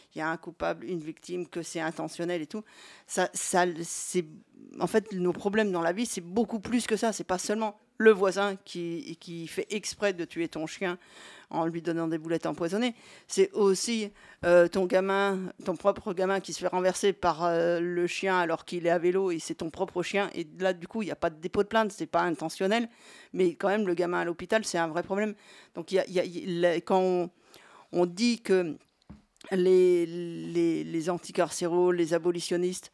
y a un coupable, une victime, que c'est intentionnel et tout. En fait, nos problèmes dans la vie, c'est beaucoup plus que ça. C'est pas seulement le voisin qui fait exprès de tuer ton chien en lui donnant des boulettes empoisonnées. C'est aussi ton propre gamin qui se fait renverser par le chien alors qu'il est à vélo et c'est ton propre chien. Et là, du coup, il n'y a pas de dépôt de plainte, c'est pas intentionnel. Mais quand même, le gamin à l'hôpital, c'est un vrai problème. Donc, quand on dit que les anticarcéraux, les abolitionnistes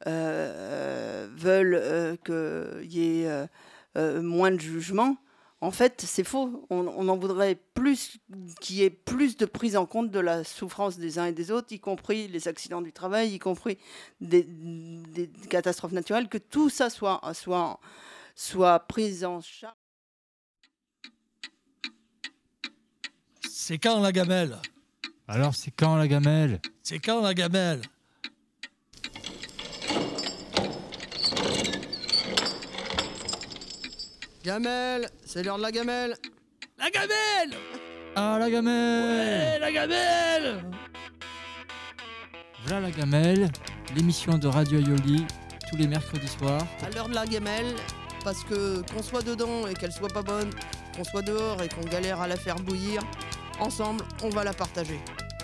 veulent qu'il y ait moins de jugement, en fait, c'est faux. On en voudrait plus qu'il y ait plus de prise en compte de la souffrance des uns et des autres, y compris les accidents du travail, y compris des catastrophes naturelles, que tout ça soit pris en charge. C'est quand la gamelle ? Alors, c'est quand la gamelle ? C'est quand la gamelle ? Gamelle, c'est l'heure de la gamelle. La gamelle ! Ah, la gamelle ! Ouais, la gamelle ! Voilà la gamelle, l'émission de Radio Aioli, tous les mercredis soirs. À l'heure de la gamelle, parce que qu'on soit dedans et qu'elle soit pas bonne, qu'on soit dehors et qu'on galère à la faire bouillir, ensemble, on va la partager.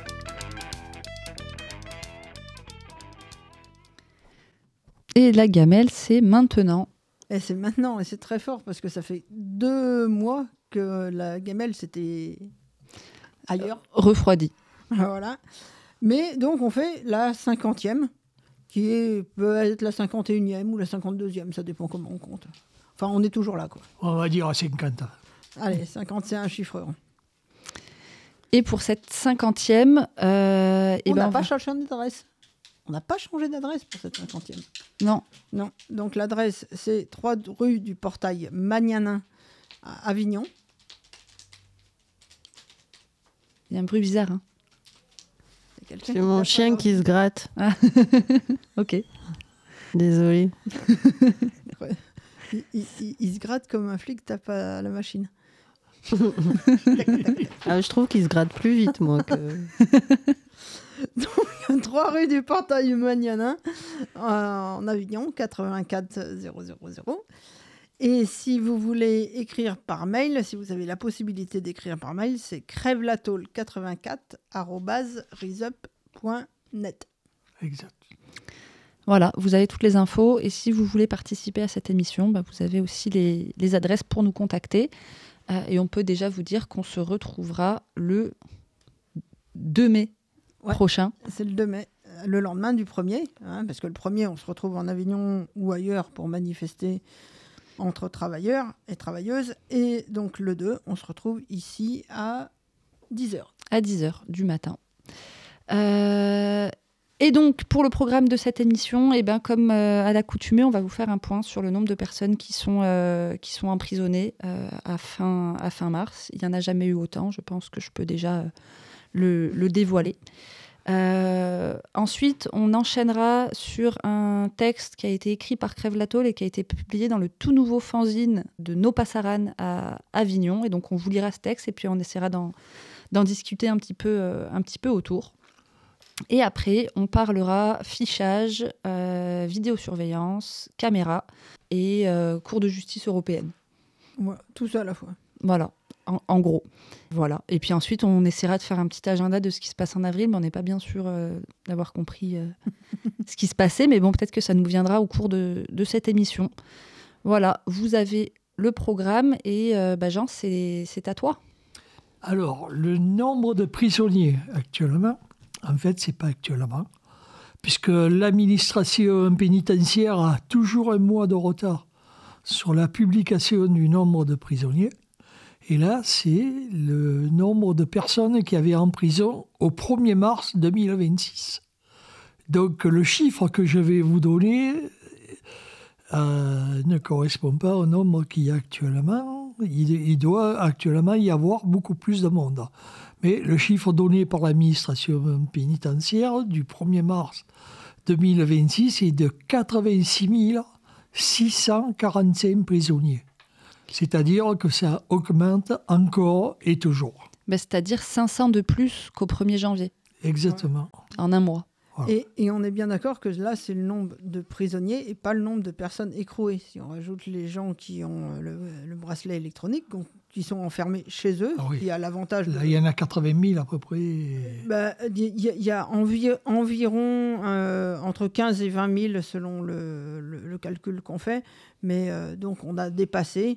Et la gamelle, c'est maintenant. Et c'est maintenant, et c'est très fort, parce que ça fait 2 mois que la gamelle, c'était ailleurs. Refroidi. Voilà. Mais donc, on fait la 50e, peut être la 51e ou la 52e, ça dépend comment on compte. Enfin, on est toujours là, quoi. On va dire à 50. Allez, 50, c'est un chiffre rond. Et pour cette 50e... on n'a pas changé d'adresse. On n'a pas changé d'adresse pour cette 50e. Non. Non. Donc l'adresse, c'est 3 rue du Portail Magnanin à Avignon. Il y a un bruit bizarre. Hein. C'est mon chien qui se gratte. Ah. Ok. Désolée. Ouais. Il se gratte comme un flic tape à la machine. Ah, je trouve qu'il se gratte plus vite, moi. Donc, 3 rue du Portail Magnanin en Avignon, 84 000. Et si vous voulez écrire par mail, si vous avez la possibilité d'écrire par mail, c'est crèvelatôle84@risup.net. Exact. Voilà, vous avez toutes les infos. Et si vous voulez participer à cette émission, vous avez aussi les adresses pour nous contacter. Et on peut déjà vous dire qu'on se retrouvera le 2 mai prochain. C'est le 2 mai, le lendemain du 1er, parce que le 1er, on se retrouve en Avignon ou ailleurs pour manifester entre travailleurs et travailleuses. Et donc le 2, on se retrouve ici à 10h. À 10h du matin. Et donc, pour le programme de cette émission, comme à l'accoutumée, on va vous faire un point sur le nombre de personnes qui sont emprisonnées à fin mars. Il n'y en a jamais eu autant. Je pense que je peux déjà le dévoiler. Ensuite, on enchaînera sur un texte qui a été écrit par Crève la Tôle et qui a été publié dans le tout nouveau fanzine de No Passaran à Avignon. Et donc, on vous lira ce texte et puis on essaiera d'en discuter un petit peu autour. Et après, on parlera fichage, vidéosurveillance, caméra et cour de justice européenne. Ouais, tout ça à la fois. Voilà, en gros. Voilà. Et puis ensuite, on essaiera de faire un petit agenda de ce qui se passe en avril, mais on n'est pas bien sûr d'avoir compris ce qui se passait. Mais bon, peut-être que ça nous viendra au cours de cette émission. Voilà, vous avez le programme et Jean, c'est à toi. Alors, le nombre de prisonniers actuellement, en fait, c'est pas actuellement, puisque l'administration pénitentiaire a toujours un mois de retard sur la publication du nombre de prisonniers. Et là, c'est le nombre de personnes qui avaient en prison au 1er mars 2026. Donc, le chiffre que je vais vous donner ne correspond pas au nombre qu'il y a actuellement. Il doit actuellement y avoir beaucoup plus de monde. Mais le chiffre donné par l'administration pénitentiaire du 1er mars 2026 est de 86 645 prisonniers. C'est-à-dire que ça augmente encore et toujours. C'est-à-dire 500 de plus qu'au 1er janvier. Exactement. en un mois. Voilà. Et on est bien d'accord que là, c'est le nombre de prisonniers et pas le nombre de personnes écrouées. Si on rajoute les gens qui ont le bracelet électronique, qui sont enfermés chez eux, qui a l'avantage... Là, il y en a 80 000 à peu près. Il y a environ entre 15 et 20 000 selon le calcul qu'on fait. Mais donc, on a dépassé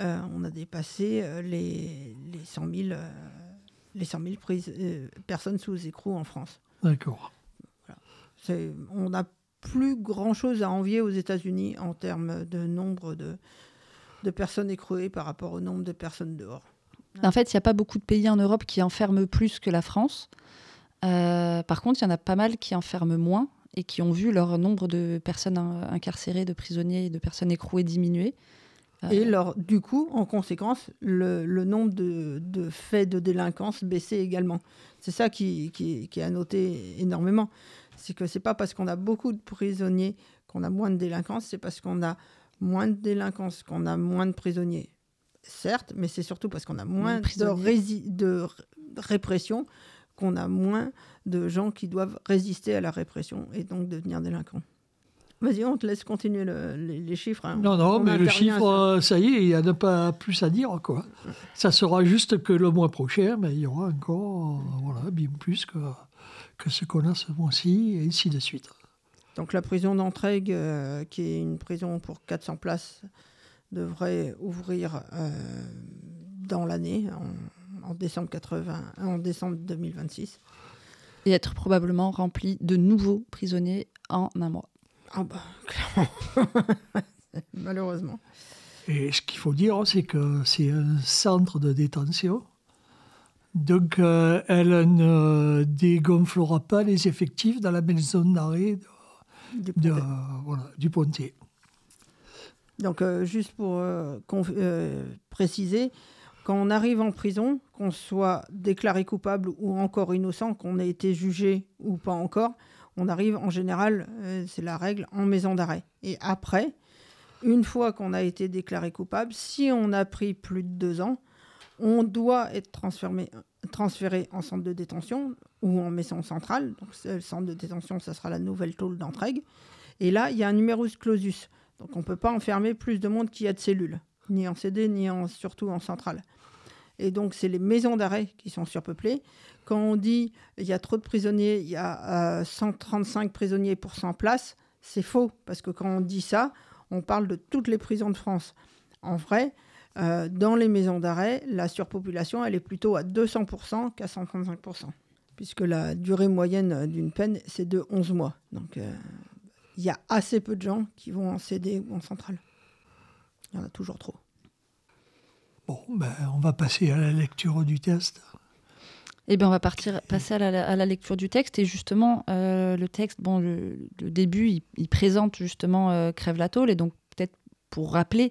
les 100 000 personnes sous écrou en France. D'accord. On n'a plus grand-chose à envier aux États-Unis en termes de nombre de personnes écrouées par rapport au nombre de personnes dehors. En fait, il n'y a pas beaucoup de pays en Europe qui enferment plus que la France. Par contre, il y en a pas mal qui enferment moins et qui ont vu leur nombre de personnes incarcérées, de prisonniers et de personnes écrouées diminuer. Et du coup, en conséquence, le nombre de faits de délinquance baissait également. C'est ça qui est à noter énormément. C'est que c'est pas parce qu'on a beaucoup de prisonniers qu'on a moins de délinquance, c'est parce qu'on a moins de délinquance qu'on a moins de prisonniers. Certes, mais c'est surtout parce qu'on a moins de répression qu'on a moins de gens qui doivent résister à la répression et donc devenir délinquants. Vas-y, on te laisse continuer les chiffres. Hein. Non, mais le chiffre, ça y est, il n'y a pas plus à dire, quoi. Ça sera juste que le mois prochain, il y aura encore bien plus que ce qu'on a ce mois-ci, et ainsi de suite. Donc la prison d'Entraigues, qui est une prison pour 400 places, devrait ouvrir dans l'année, en décembre 2026. Et être probablement remplie de nouveaux prisonniers en un mois. Clairement. Malheureusement. Et ce qu'il faut dire, c'est que c'est un centre de détention. Donc, elle ne dégonflera pas les effectifs dans la maison d'arrêt du Pontet. Donc, juste pour préciser, quand on arrive en prison, qu'on soit déclaré coupable ou encore innocent, qu'on ait été jugé ou pas encore, on arrive en général, c'est la règle, en maison d'arrêt. Et après, une fois qu'on a été déclaré coupable, si on a pris plus de 2 ans, on doit être transféré en centre de détention ou en maison centrale. Donc, le centre de détention, ça sera la nouvelle tôle d'Entraigues. Et là, il y a un numerus clausus. Donc, on ne peut pas enfermer plus de monde qu'il y a de cellules, ni en CD, surtout en centrale. Et donc, c'est les maisons d'arrêt qui sont surpeuplées. Quand on dit il y a trop de prisonniers, il y a 135 prisonniers pour 100 places, c'est faux. Parce que quand on dit ça, on parle de toutes les prisons de France. En vrai, dans les maisons d'arrêt, la surpopulation, elle est plutôt à 200% qu'à 135%. Puisque la durée moyenne d'une peine, c'est de 11 mois. Donc, il y a assez peu de gens qui vont en CD ou en centrale. Il y en a toujours trop. Bon, on va passer à la lecture du texte. Eh bien, on va passer à la lecture du texte. Et justement, le texte, le début, il présente justement Crève la tôle. Et donc, peut-être pour rappeler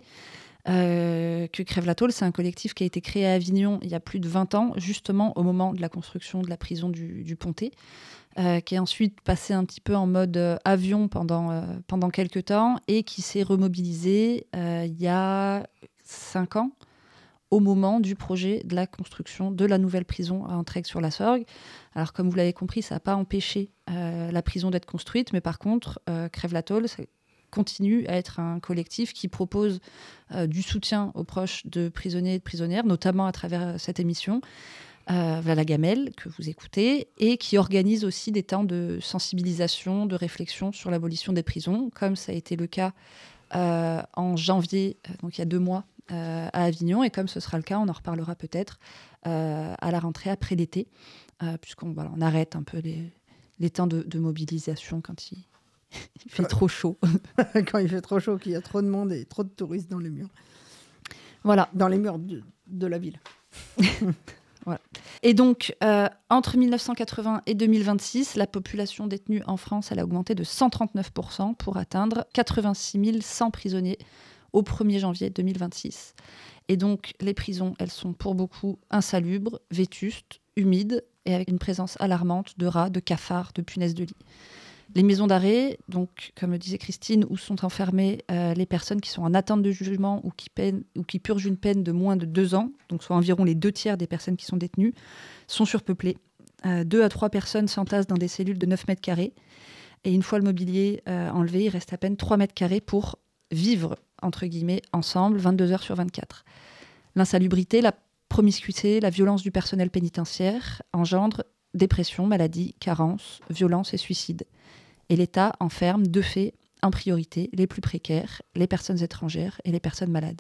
que Crève la tôle, c'est un collectif qui a été créé à Avignon il y a plus de 20 ans, justement au moment de la construction de la prison du Pontet, qui est ensuite passé un petit peu en mode avion pendant quelques temps et qui s'est remobilisé il y a 5 ans, au moment du projet de la construction de la nouvelle prison à Entraigues-sur-la-Sorgue. Alors, comme vous l'avez compris, ça n'a pas empêché la prison d'être construite, mais par contre, Crève la tôle, ça continue à être un collectif qui propose du soutien aux proches de prisonniers et de prisonnières, notamment à travers cette émission, la Gamelle, que vous écoutez, et qui organise aussi des temps de sensibilisation, de réflexion sur l'abolition des prisons, comme ça a été le cas en janvier, donc il y a 2 mois, à Avignon, et comme ce sera le cas, on en reparlera peut-être à la rentrée après l'été, puisqu'on on arrête un peu les temps de mobilisation quand il fait trop chaud. Quand il fait trop chaud, qu'il y a trop de monde et trop de touristes dans les murs. Voilà. Dans les murs de la ville. Voilà. Et donc, entre 1980 et 2026, la population détenue en France, elle a augmenté de 139% pour atteindre 86 100 prisonniers au 1er janvier 2026. Et donc, les prisons, elles sont pour beaucoup insalubres, vétustes, humides et avec une présence alarmante de rats, de cafards, de punaises de lit. Les maisons d'arrêt, donc, comme le disait Christine, où sont enfermées les personnes qui sont en attente de jugement ou qui purgent une peine de moins de 2 ans, donc soit environ les 2 tiers des personnes qui sont détenues, sont surpeuplées. 2 à 3 personnes s'entassent dans des cellules de 9 mètres carrés. Et une fois le mobilier enlevé, il reste à peine 3 mètres carrés pour vivre, entre guillemets, ensemble, 22 heures sur 24. L'insalubrité, la promiscuité, la violence du personnel pénitentiaire engendrent dépression, maladie, carence, violence et suicide. Et l'État enferme de fait en priorité les plus précaires, les personnes étrangères et les personnes malades.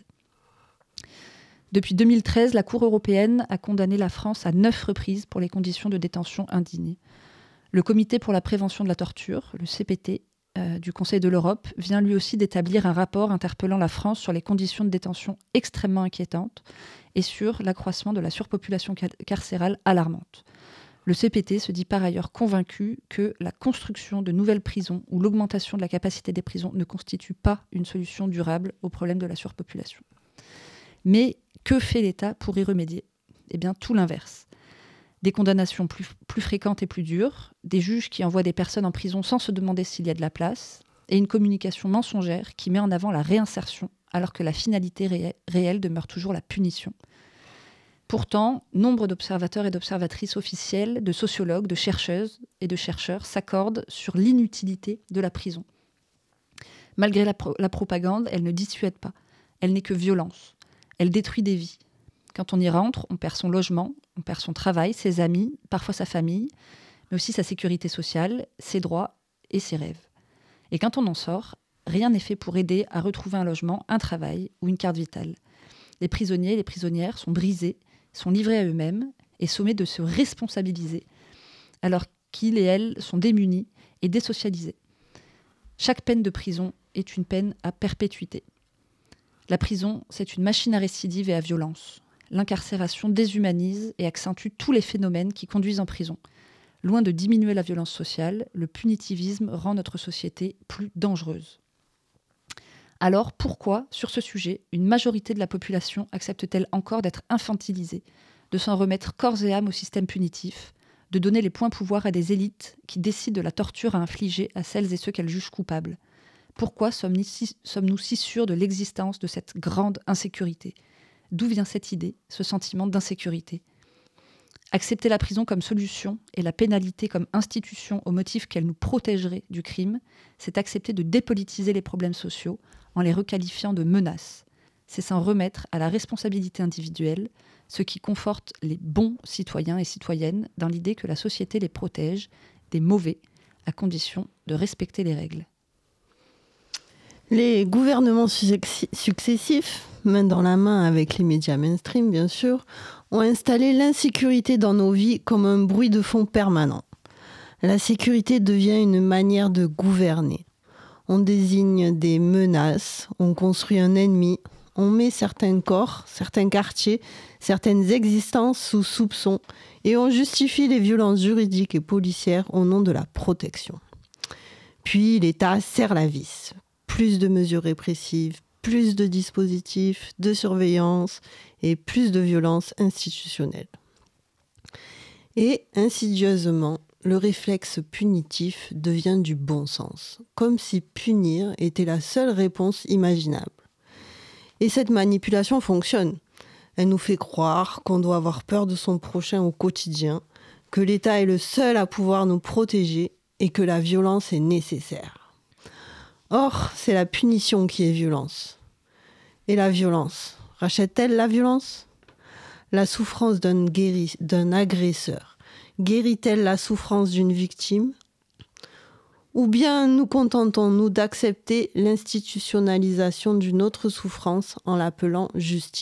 Depuis 2013, la Cour européenne a condamné la France à 9 reprises pour les conditions de détention indignes. Le Comité pour la prévention de la torture, le CPT, du Conseil de l'Europe, vient lui aussi d'établir un rapport interpellant la France sur les conditions de détention extrêmement inquiétantes et sur l'accroissement de la surpopulation carcérale alarmante. Le CPT se dit par ailleurs convaincu que la construction de nouvelles prisons ou l'augmentation de la capacité des prisons ne constitue pas une solution durable au problème de la surpopulation. Mais que fait l'État pour y remédier ? Eh bien, tout l'inverse. Des condamnations plus fréquentes et plus dures, des juges qui envoient des personnes en prison sans se demander s'il y a de la place, et une communication mensongère qui met en avant la réinsertion, alors que la finalité réelle demeure toujours la punition. Pourtant, nombre d'observateurs et d'observatrices officiels, de sociologues, de chercheuses et de chercheurs s'accordent sur l'inutilité de la prison. Malgré la propagande, elle ne dissuade pas. Elle n'est que violence. Elle détruit des vies. Quand on y rentre, on perd son logement, on perd son travail, ses amis, parfois sa famille, mais aussi sa sécurité sociale, ses droits et ses rêves. Et quand on en sort, rien n'est fait pour aider à retrouver un logement, un travail ou une carte vitale. Les prisonniers et les prisonnières sont brisés, sont livrés à eux-mêmes et sommés de se responsabiliser, alors qu'ils et elles sont démunis et désocialisés. Chaque peine de prison est une peine à perpétuité. La prison, c'est une machine à récidive et à violence. L'incarcération déshumanise et accentue tous les phénomènes qui conduisent en prison. Loin de diminuer la violence sociale, le punitivisme rend notre société plus dangereuse. Alors pourquoi, sur ce sujet, une majorité de la population accepte-t-elle encore d'être infantilisée, de s'en remettre corps et âme au système punitif, de donner les points pouvoirs à des élites qui décident de la torture à infliger à celles et ceux qu'elles jugent coupables ? Pourquoi sommes-nous si sûrs de l'existence de cette grande insécurité ? D'où vient cette idée, ce sentiment d'insécurité ? Accepter la prison comme solution et la pénalité comme institution au motif qu'elle nous protégerait du crime, c'est accepter de dépolitiser les problèmes sociaux en les requalifiant de menaces. C'est s'en remettre à la responsabilité individuelle, ce qui conforte les bons citoyens et citoyennes dans l'idée que la société les protège des mauvais, à condition de respecter les règles. Les gouvernements successifs, main dans la main avec les médias mainstream bien sûr, ont installé l'insécurité dans nos vies comme un bruit de fond permanent. La sécurité devient une manière de gouverner. On désigne des menaces, on construit un ennemi, on met certains corps, certains quartiers, certaines existences sous soupçon et on justifie les violences juridiques et policières au nom de la protection. Puis l'État serre la vis. Plus de mesures répressives, plus de dispositifs de surveillance et plus de violence institutionnelle. Et insidieusement, le réflexe punitif devient du bon sens, comme si punir était la seule réponse imaginable. Et cette manipulation fonctionne. Elle nous fait croire qu'on doit avoir peur de son prochain au quotidien, que l'État est le seul à pouvoir nous protéger et que la violence est nécessaire. Or, c'est la punition qui est violence. Et la violence, rachète-t-elle la violence ? La souffrance d'un agresseur, guérit-elle la souffrance d'une victime ? Ou bien nous contentons-nous d'accepter l'institutionnalisation d'une autre souffrance en l'appelant justice ?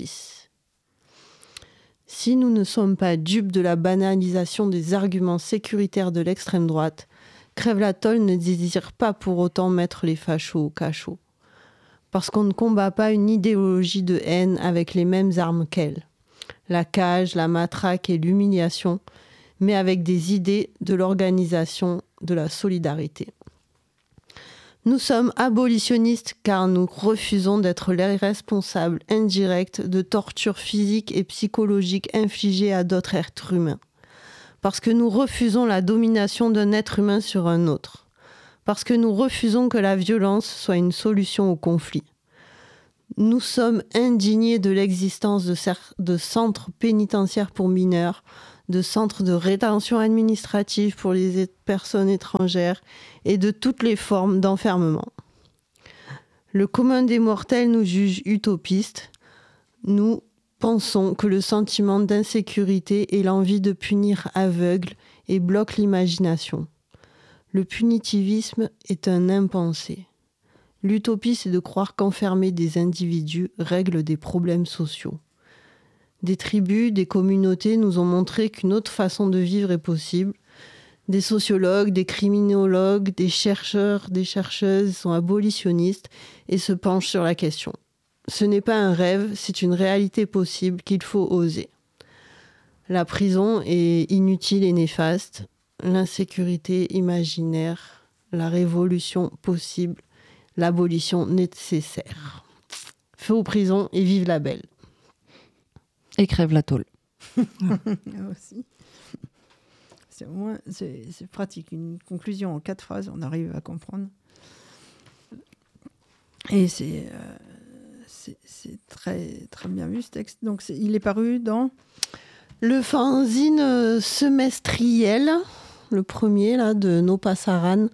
Si nous ne sommes pas dupes de la banalisation des arguments sécuritaires de l'extrême droite, Crève-la-Tôle ne désire pas pour autant mettre les fachos au cachot. Parce qu'on ne combat pas une idéologie de haine avec les mêmes armes qu'elle. La cage, la matraque et l'humiliation, mais avec des idées de l'organisation, de la solidarité. Nous sommes abolitionnistes car nous refusons d'être les responsables indirects de tortures physiques et psychologiques infligées à d'autres êtres humains. Parce que nous refusons la domination d'un être humain sur un autre. Parce que nous refusons que la violence soit une solution au conflit. Nous sommes indignés de l'existence de centres pénitentiaires pour mineurs, de centres de rétention administrative pour les personnes étrangères et de toutes les formes d'enfermement. Le commun des mortels nous juge utopistes. Nous pensons que le sentiment d'insécurité est l'envie de punir aveugle et bloque l'imagination. Le punitivisme est un impensé. L'utopie, c'est de croire qu'enfermer des individus règle des problèmes sociaux. Des tribus, des communautés nous ont montré qu'une autre façon de vivre est possible. Des sociologues, des criminologues, des chercheurs, des chercheuses sont abolitionnistes et se penchent sur la question. Ce n'est pas un rêve, c'est une réalité possible qu'il faut oser. La prison est inutile et néfaste. L'insécurité imaginaire, la révolution possible, l'abolition nécessaire. Feu aux prisons et vive la belle. Et crève la tôle. Aussi. C'est pratique. Une conclusion en 4 phrases, on arrive à comprendre. Et c'est très, très bien vu ce texte. Donc il est paru dans le fanzine semestriel, le premier là, de No Pasaran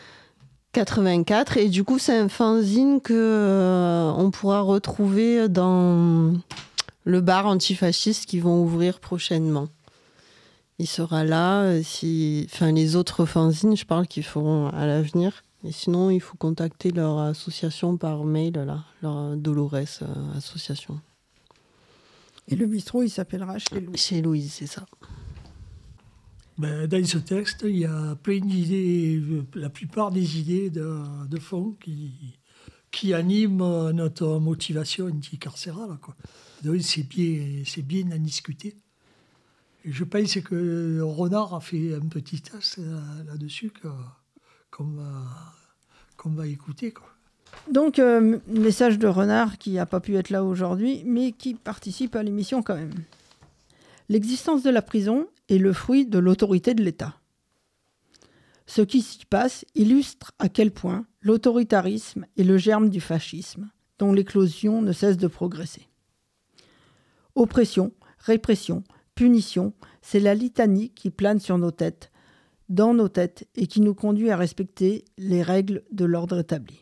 84. Et du coup, c'est un fanzine que on pourra retrouver dans le bar antifasciste qui vont ouvrir prochainement. Il sera là, les autres fanzines, je parle, qui feront à l'avenir. Et sinon, il faut contacter leur association par mail, là, leur Dolores association. Et le bistrot, il s'appellera Chez Louise. Chez Louise, c'est ça. Ben, dans ce texte, il y a plein d'idées, la plupart des idées de fond qui animent notre motivation anticarcérale, quoi. Donc c'est bien à discuter. Et je pense que Renard a fait un petit test là-dessus qu'on va écouter, quoi. Donc, message de Renard qui n'a pas pu être là aujourd'hui, mais qui participe à l'émission quand même. L'existence de la prison est le fruit de l'autorité de l'État. Ce qui s'y passe illustre à quel point l'autoritarisme est le germe du fascisme, dont l'éclosion ne cesse de progresser. Oppression, répression, punition, c'est la litanie qui plane sur nos têtes, dans nos têtes, et qui nous conduit à respecter les règles de l'ordre établi.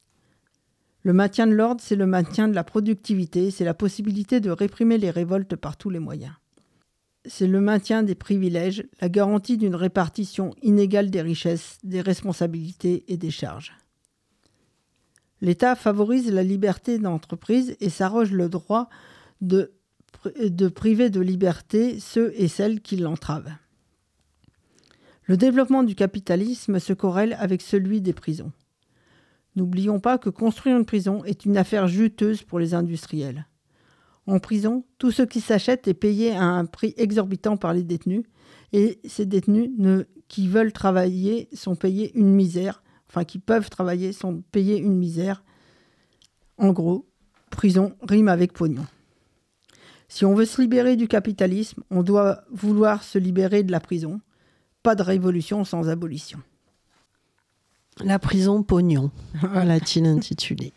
Le maintien de l'ordre, c'est le maintien de la productivité, c'est la possibilité de réprimer les révoltes par tous les moyens. C'est le maintien des privilèges, la garantie d'une répartition inégale des richesses, des responsabilités et des charges. L'État favorise la liberté d'entreprise et s'arroge le droit de priver de liberté ceux et celles qui l'entravent. Le développement du capitalisme se corrèle avec celui des prisons. N'oublions pas que construire une prison est une affaire juteuse pour les industriels. En prison, tout ce qui s'achète est payé à un prix exorbitant par les détenus, et ces détenus qui veulent travailler sont payés une misère, qui peuvent travailler sont payés une misère. En gros, prison rime avec pognon. Si on veut se libérer du capitalisme, on doit vouloir se libérer de la prison. Pas de révolution sans abolition. La prison pognon, l'a-t-il intitulé.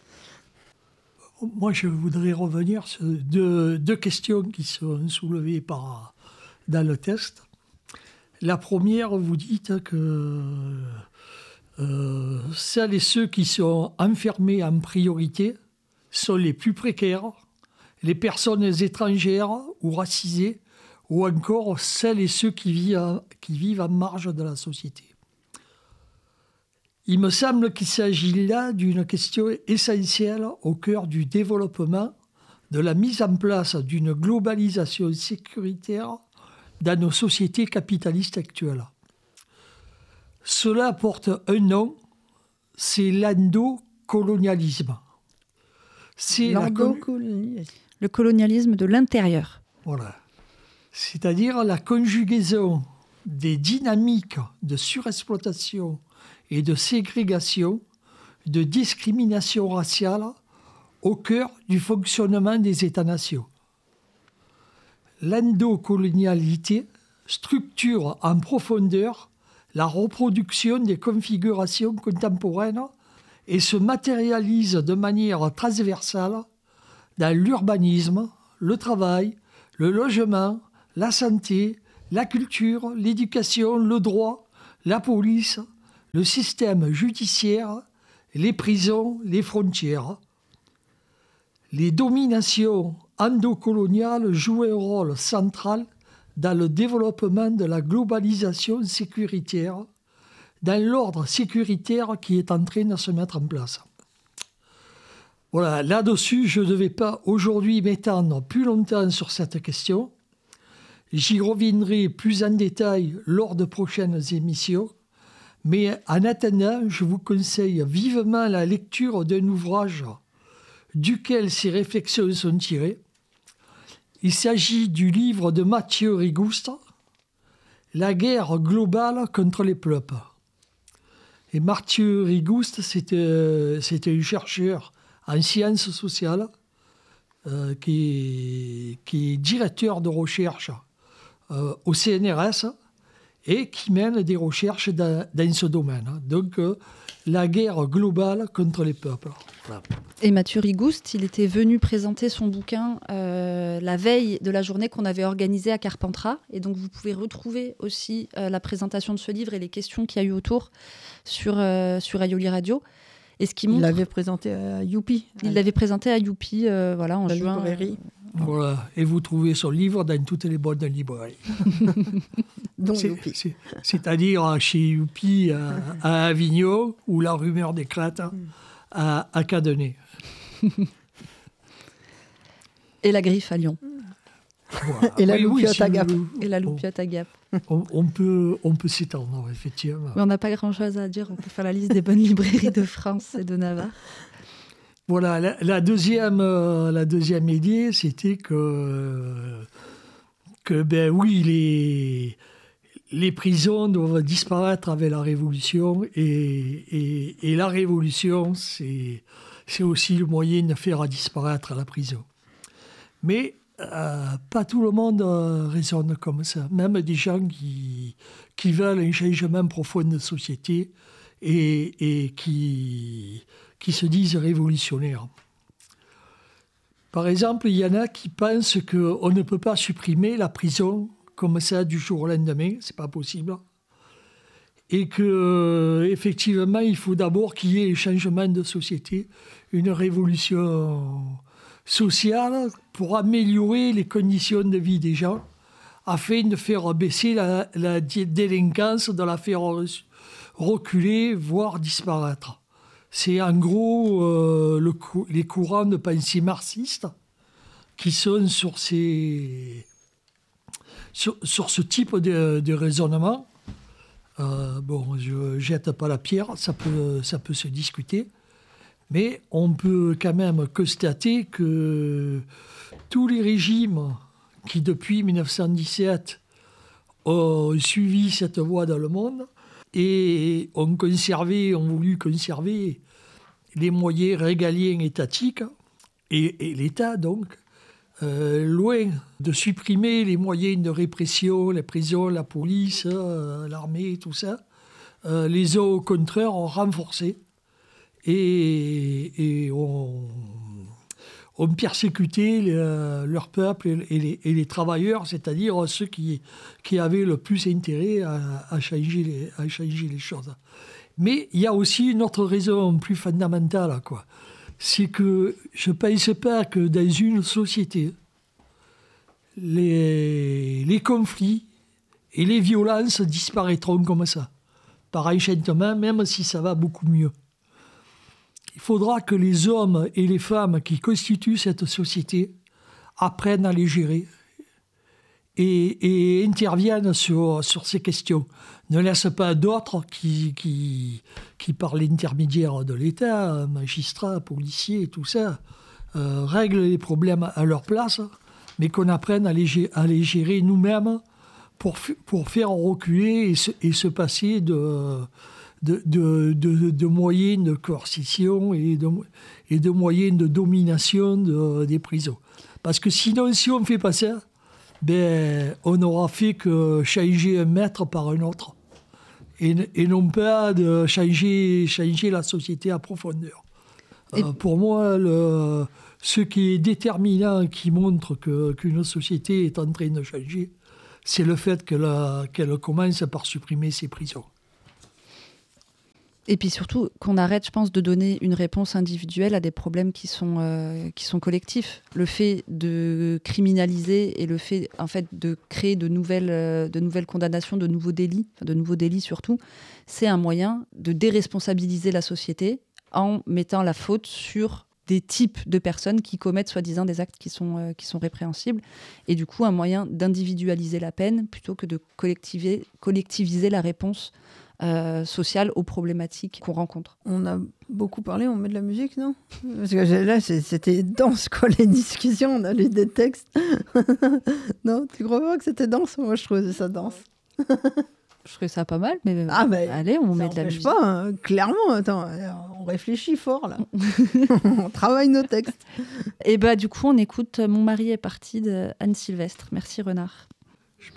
Moi, je voudrais revenir sur deux questions qui sont soulevées dans le texte. La première, vous dites que celles et ceux qui sont enfermés en priorité sont les plus précaires, les personnes étrangères ou racisées, ou encore celles et ceux qui vivent en marge de la société. Il me semble qu'il s'agit là d'une question essentielle au cœur du développement de la mise en place d'une globalisation sécuritaire dans nos sociétés capitalistes actuelles. Cela porte un nom, c'est l'endocolonialisme. C'est le colonialisme de l'intérieur. Voilà. C'est-à-dire la conjugaison des dynamiques de surexploitation et de ségrégation, de discrimination raciale au cœur du fonctionnement des États-nations. L'endocolonialité structure en profondeur la reproduction des configurations contemporaines et se matérialise de manière transversale dans l'urbanisme, le travail, le logement, la santé, la culture, l'éducation, le droit, la police, le système judiciaire, les prisons, les frontières. Les dominations endocoloniales jouent un rôle central dans le développement de la globalisation sécuritaire, dans l'ordre sécuritaire qui est en train de se mettre en place. Voilà, là-dessus, je ne vais pas aujourd'hui m'étendre plus longtemps sur cette question. J'y reviendrai plus en détail lors de prochaines émissions. Mais en attendant, je vous conseille vivement la lecture d'un ouvrage duquel ces réflexions sont tirées. Il s'agit du livre de Mathieu Rigouste, « La guerre globale contre les peuples ». Et Mathieu Rigouste, c'était un chercheur en sciences sociales qui est directeur de recherche au CNRS et qui mène des recherches dans ce domaine. Donc, la guerre globale contre les peuples. Voilà. Et Mathieu Rigouste, il était venu présenter son bouquin la veille de la journée qu'on avait organisée à Carpentras. Et donc, vous pouvez retrouver aussi la présentation de ce livre et les questions qu'il y a eu autour sur Aioli Radio. Et ce qui montre... Il l'avait présenté à Youpi. Il l'avait présenté à Youpi en la juin. librairie. Voilà. Et vous trouvez son livre dans toutes les bonnes librairies. Donc Youpi. C'est-à-dire chez Youpi à Avignon, où la rumeur d'éclate, à Cadenet. Et la Griffe à Lyon. Voilà. Et la Loupiote à Gap. Et la Loupiote à Gap. On peut s'étendre, effectivement. Mais on n'a pas grand-chose à dire. On peut faire la liste des bonnes librairies de France et de Navarre. Voilà, la deuxième idée, c'était que ben oui, les prisons doivent disparaître avec la Révolution et la Révolution, c'est aussi le moyen de faire disparaître la prison. Mais pas tout le monde raisonne comme ça. Même des gens qui veulent un changement profond de société et qui se disent révolutionnaires. Par exemple, il y en a qui pensent qu'on ne peut pas supprimer la prison comme ça du jour au lendemain, c'est pas possible. Et qu'effectivement, il faut d'abord qu'il y ait un changement de société, une révolution sociale pour améliorer les conditions de vie des gens, afin de faire baisser la délinquance, de la faire reculer, voire disparaître. C'est en gros les courants de pensée marxistes qui sont sur ce type de raisonnement. Je ne jette pas la pierre, ça peut se discuter. Mais on peut quand même constater que tous les régimes qui, depuis 1917, ont suivi cette voie dans le monde et ont voulu conserver les moyens régaliens étatiques, et l'État, donc, loin de supprimer les moyens de répression, les prisons, la police, l'armée, tout ça, les ont au contraire renforcés et ont persécuté leur peuple et les travailleurs, c'est-à-dire ceux qui avaient le plus intérêt à changer les choses. Mais il y a aussi une autre raison plus fondamentale, quoi. C'est que je ne pense pas que dans une société, les conflits et les violences disparaîtront comme ça, par enchantement, même si ça va beaucoup mieux. Il faudra que les hommes et les femmes qui constituent cette société apprennent à les gérer et interviennent sur ces questions. Ne laissent pas d'autres qui par l'intermédiaire de l'État, magistrats, policiers, tout ça, règlent les problèmes à leur place, mais qu'on apprenne à les gérer nous-mêmes pour faire reculer et se passer de moyens de coercition et de moyens de domination des prisons. Parce que sinon, si on ne fait pas ça, on n'aura fait que changer un maître par un autre. Et non pas de changer la société à profondeur. Pour moi, ce qui est déterminant, qui montre qu'une société est en train de changer, c'est le fait qu'elle commence par supprimer ces prisons. Et puis surtout, qu'on arrête, je pense, de donner une réponse individuelle à des problèmes qui sont collectifs. Le fait de criminaliser et le fait, en fait, de créer de nouvelles condamnations, de nouveaux délits surtout, c'est un moyen de déresponsabiliser la société en mettant la faute sur des types de personnes qui commettent soi-disant des actes qui sont répréhensibles. Et du coup, un moyen d'individualiser la peine plutôt que de collectiviser la réponse sociale aux problématiques qu'on rencontre. On a beaucoup parlé, on met de la musique, non? Parce que là, c'était dense, quoi, les discussions, on a lu des textes. Non, tu crois pas que c'était dense? Moi, je trouvais ça dense. Je trouvais ça pas mal, mais allez, on met de la musique. Pas, hein, clairement, attends, on réfléchit fort, là. On travaille nos textes. Et du coup, on écoute Mon mari est parti de Anne Sylvestre. Merci Renard.